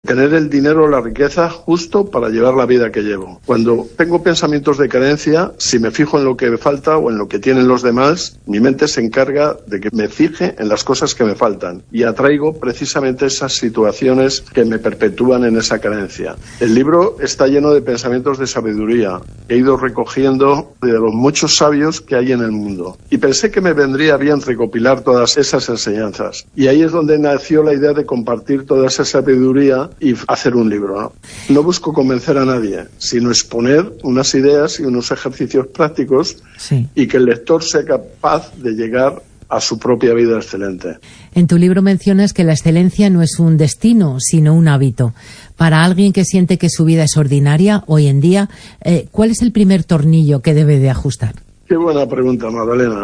Tener el dinero o la riqueza justo para llevar la vida que llevo. Cuando tengo pensamientos de carencia, si me fijo en lo que me falta o en lo que tienen los demás, mi mente se encarga de que me fije en las cosas que me faltan y atraigo precisamente esas situaciones que me perpetúan en esa carencia. El libro está lleno de pensamientos de sabiduría que he ido recogiendo de los muchos sabios que hay en el mundo. Y pensé que me vendría bien recopilar todas esas enseñanzas. Y ahí es donde nació la idea de compartir toda esa sabiduría y hacer un libro. No busco convencer a nadie, sino exponer unas ideas y unos ejercicios prácticos y que el lector sea capaz de llegar a su propia vida excelente. En tu libro mencionas que la excelencia no es un destino, sino un hábito. Para alguien que siente que su vida es ordinaria, hoy en día, ¿cuál es el primer tornillo que debe de ajustar? Qué buena pregunta, Magdalena.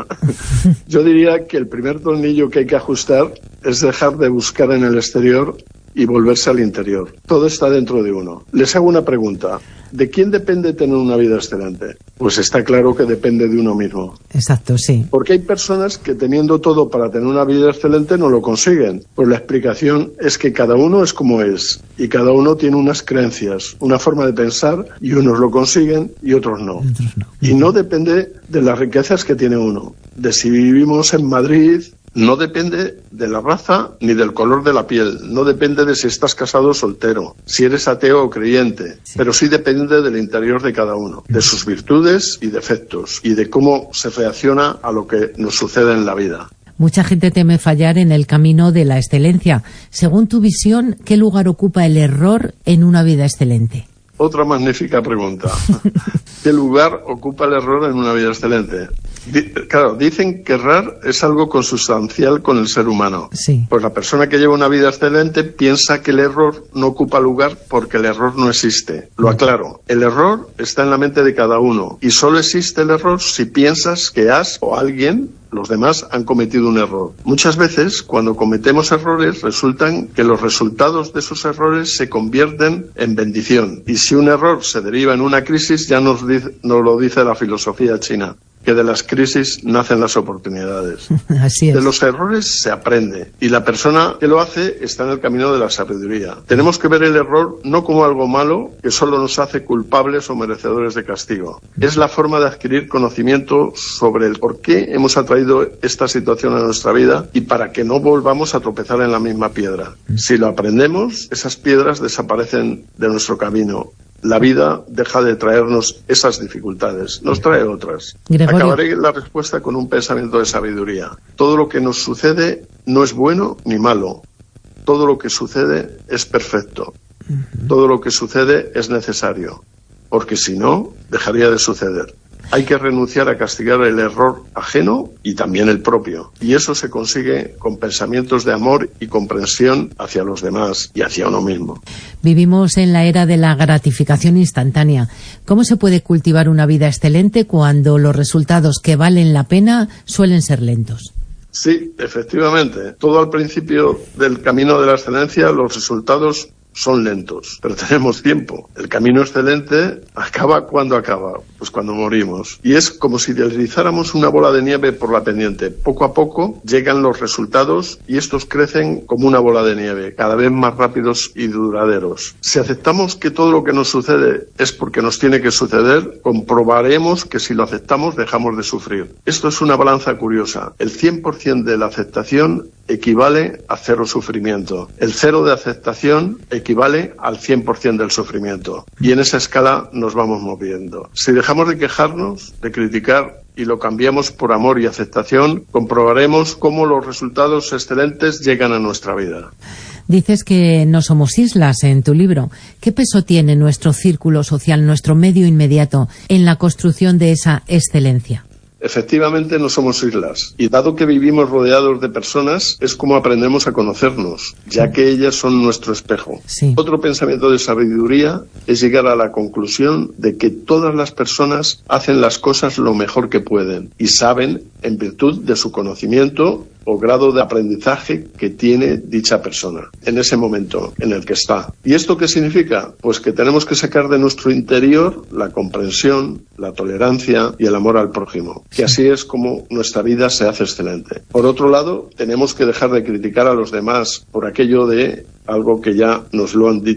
Yo diría que el primer tornillo que hay que ajustar es dejar de buscar en el exterior y volverse al interior. Todo está dentro de uno. Les hago una pregunta. ¿De quién depende tener una vida excelente? Pues está claro que depende de uno mismo. Exacto, sí. Porque hay personas que teniendo todo para tener una vida excelente no lo consiguen. Pues la explicación es que cada uno es como es y cada uno tiene unas creencias, una forma de pensar y unos lo consiguen y otros no. Y no depende de las riquezas que tiene uno. De si vivimos en Madrid, no depende de la raza ni del color de la piel, no depende de si estás casado o soltero, si eres ateo o creyente, pero sí depende del interior de cada uno, de sus virtudes y defectos y de cómo se reacciona a lo que nos sucede en la vida. Mucha gente teme fallar en el camino de la excelencia. Según tu visión, ¿qué lugar ocupa el error en una vida excelente? Otra magnífica pregunta. ¿Qué lugar ocupa el error en una vida excelente? Claro, dicen que errar es algo consustancial con el ser humano. Sí. Pues la persona que lleva una vida excelente piensa que el error no ocupa lugar porque el error no existe. Lo aclaro, el error está en la mente de cada uno y solo existe el error si piensas que o alguien, los demás, han cometido un error. Muchas veces, cuando cometemos errores, resultan que los resultados de esos errores se convierten en bendición. Y si un error se deriva en una crisis, ya nos lo dice la filosofía china, que de las crisis nacen las oportunidades. Así es. De los errores se aprende y la persona que lo hace está en el camino de la sabiduría. Tenemos que ver el error no como algo malo que solo nos hace culpables o merecedores de castigo. Es la forma de adquirir conocimiento sobre el por qué hemos atraído esta situación a nuestra vida y para que no volvamos a tropezar en la misma piedra. Si lo aprendemos, esas piedras desaparecen de nuestro camino. La vida deja de traernos esas dificultades, nos trae otras. Gregorio. Acabaré la respuesta con un pensamiento de sabiduría. Todo lo que nos sucede no es bueno ni malo. Todo lo que sucede es perfecto. Todo lo que sucede es necesario, porque si no, dejaría de suceder. Hay que renunciar a castigar el error ajeno y también el propio. Y eso se consigue con pensamientos de amor y comprensión hacia los demás y hacia uno mismo. Vivimos en la era de la gratificación instantánea. ¿Cómo se puede cultivar una vida excelente cuando los resultados que valen la pena suelen ser lentos? Sí, efectivamente. Todo al principio del camino de la excelencia, los resultados son lentos, pero tenemos tiempo. El camino excelente acaba cuando acaba, pues cuando morimos. Y es como si deslizáramos una bola de nieve por la pendiente. Poco a poco llegan los resultados y estos crecen como una bola de nieve, cada vez más rápidos y duraderos. Si aceptamos que todo lo que nos sucede es porque nos tiene que suceder, comprobaremos que si lo aceptamos dejamos de sufrir. Esto es una balanza curiosa. El 100% de la aceptación equivale a cero sufrimiento. El cero de aceptación equivale al 100% del sufrimiento. Y en esa escala nos vamos moviendo. Si dejamos de quejarnos, de criticar y lo cambiamos por amor y aceptación, comprobaremos cómo los resultados excelentes llegan a nuestra vida. Dices que no somos islas en tu libro. ¿Qué peso tiene nuestro círculo social, nuestro medio inmediato, en la construcción de esa excelencia? Efectivamente no somos islas y dado que vivimos rodeados de personas es como aprendemos a conocernos, ya que ellas son nuestro espejo. Sí. Otro pensamiento de sabiduría es llegar a la conclusión de que todas las personas hacen las cosas lo mejor que pueden y saben, en virtud de su conocimiento o grado de aprendizaje que tiene dicha persona en ese momento en el que está. ¿Y esto qué significa? Pues que tenemos que sacar de nuestro interior la comprensión, la tolerancia y el amor al prójimo, que así es como nuestra vida se hace excelente. Por otro lado, tenemos que dejar de criticar a los demás por aquello de algo que ya nos lo han dicho